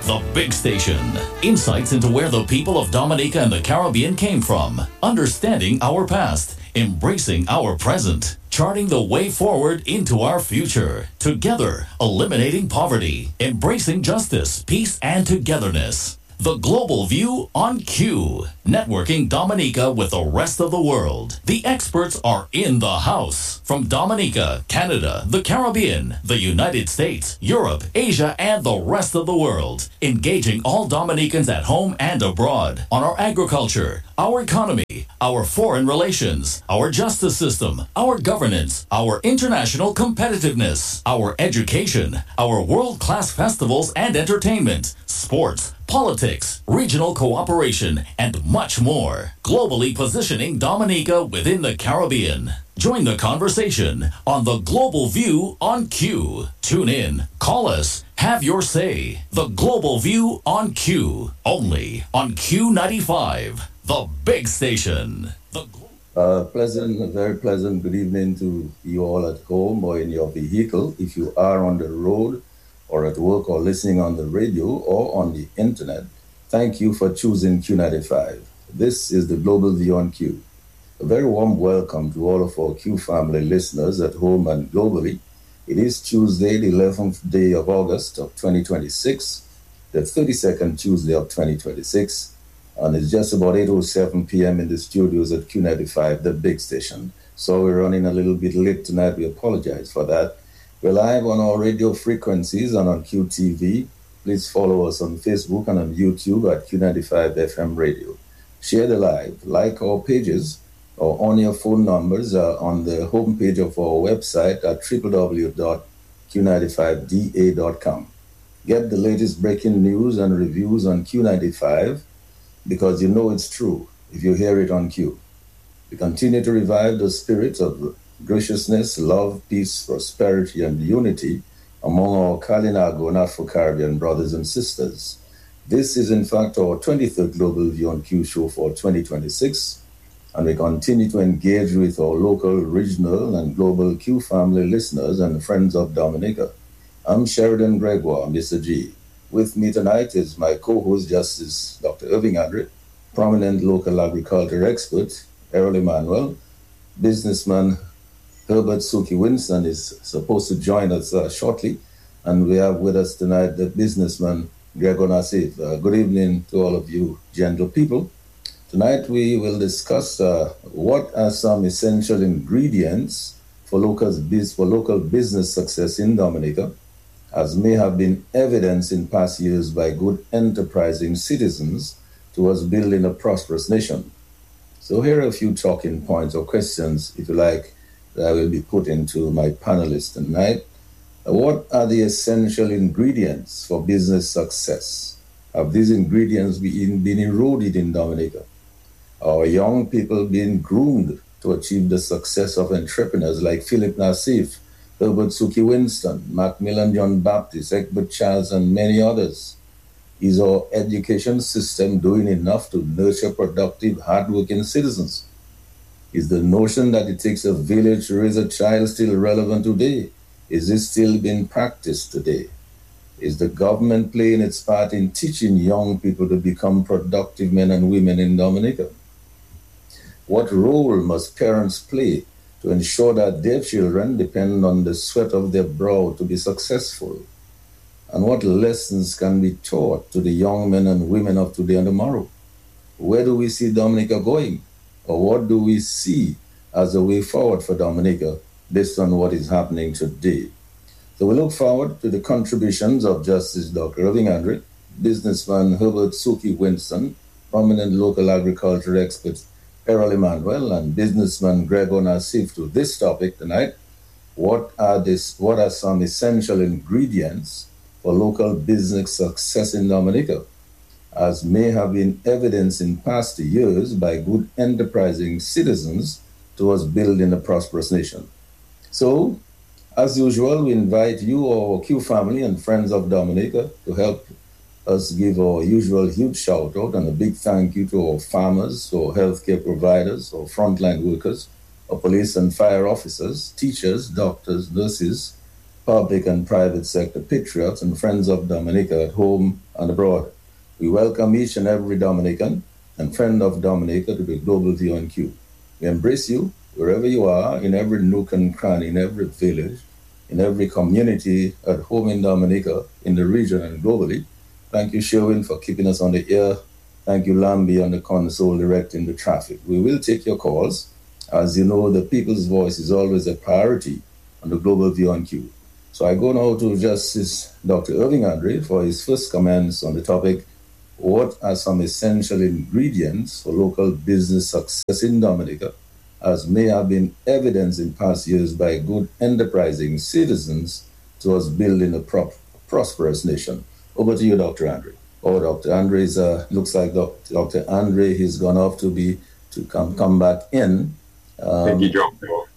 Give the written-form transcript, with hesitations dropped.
The Big Station. Insights into where the people of Dominica and the Caribbean came from. Understanding our past. Embracing our present. Charting the way forward into our future. Together, eliminating poverty. Embracing justice, peace, and togetherness. The Global View on Q. Networking Dominica with the rest of the world. The experts are in the house. From Dominica, Canada, the Caribbean, the United States, Europe, Asia, and the rest of the world. Engaging all Dominicans at home and abroad on our agriculture, our economy, our foreign relations, our justice system, our governance, our international competitiveness, our education, our world-class festivals and entertainment, sports, politics, regional cooperation, and much more. Globally positioning Dominica within the Caribbean. Join the conversation on the Global View on Q. Tune in, call us, have your say. The Global View on Q. Only on Q95, the big station. Very pleasant good evening to you all at home or in your vehicle. If you are on the road or at work or listening on the radio or on the internet, thank you for choosing Q95. This is the Global View on Q. A very warm welcome to all of our Q family listeners at home and globally. It is Tuesday, the 11th day of August of 2026, the 32nd Tuesday of 2026, and it's just about 8:07 p.m. in the studios at Q95, the big station. So we're running a little bit late tonight. We apologize for that. We're live on our radio frequencies and on QTV. Please follow us on Facebook and on YouTube at Q95 FM Radio. Share the live, like our pages, or on your phone numbers on the homepage of our website at www.q95da.com. Get the latest breaking news and reviews on Q95 because you know it's true if you hear it on Q. We continue to revive the spirit of graciousness, love, peace, prosperity, and unity among our Kalinago and Afro-Caribbean brothers and sisters. This is, in fact, our 23rd Global View on Q show for 2026, and we continue to engage with our local, regional, and global Q family listeners and friends of Dominica. I'm Sheridan Gregoire, Mr. G. With me tonight is my co-host, Justice Dr. Irving Andre, prominent local agriculture expert, Errol Emmanuel, businessman Herbert Suki Winston is supposed to join us shortly, and we have with us tonight the businessman Gregor Nassif. Good evening to all of you, gentle people. Tonight we will discuss what are some essential ingredients for local business success in Dominica, as may have been evidenced in past years by good enterprising citizens towards building a prosperous nation. So here are a few talking points or questions, if you like, that I will be putting to my panelists tonight. What are the essential ingredients for business success? Have these ingredients been eroded in Dominica? Are young people being groomed to achieve the success of entrepreneurs like Philip Nassif, Herbert Suki Winston, Macmillan John Baptist, Egbert Charles, and many others? Is our education system doing enough to nurture productive, hardworking citizens? Is the notion that it takes a village to raise a child still relevant today? Is this still being practiced today? Is the government playing its part in teaching young people to become productive men and women in Dominica? What role must parents play to ensure that their children depend on the sweat of their brow to be successful? And what lessons can be taught to the young men and women of today and tomorrow? Where do we see Dominica going? Or what do we see as a way forward for Dominica based on what is happening today? So we look forward to the contributions of Justice Dr. Irving Andre, businessman Herbert Suki Winston, prominent local agriculture expert Errol Emmanuel, and businessman Gregor Nassif to this topic tonight. What are some essential ingredients for local business success in Dominica, as may have been evidenced in past years by good enterprising citizens towards building a prosperous nation? So, as usual, we invite you, our Q family and friends of Dominica, to help us give our usual huge shout out and a big thank you to our farmers, our healthcare providers, our frontline workers, our police and fire officers, teachers, doctors, nurses, public and private sector patriots and friends of Dominica at home and abroad. We welcome each and every Dominican and friend of Dominica to the Global View on Q. We embrace you wherever you are, in every nook and cranny, in every village, in every community, at home in Dominica, in the region and globally. Thank you, Sherwin, for keeping us on the air. Thank you, Lambi, on the console directing the traffic. We will take your calls. As you know, the people's voice is always a priority on the Global View on Q. So I go now to Justice Dr. Irving Andre for his first comments on the topic, what are some essential ingredients for local business success in Dominica, as may have been evidenced in past years by good enterprising citizens towards building a prosperous nation. Over to you, Dr. Andre. Oh, Dr. Andre looks like Dr. Andre, he's gone off to come back in. I think he dropped off.